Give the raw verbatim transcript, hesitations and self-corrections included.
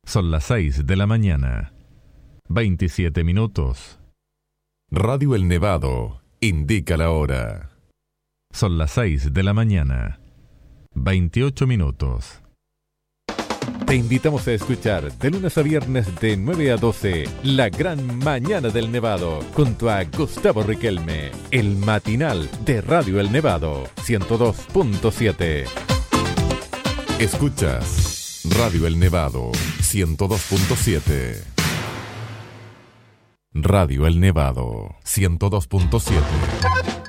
Son las seis de la mañana. veintisiete minutos. Radio El Nevado indica la hora. Son las seis de la mañana. veintiocho minutos. Te invitamos a escuchar de lunes a viernes de nueve a doce La Gran Mañana del Nevado junto a Gustavo Riquelme, el matinal de Radio El Nevado ciento dos punto siete. Escuchas Radio El Nevado ciento dos punto siete. Radio El Nevado ciento dos punto siete.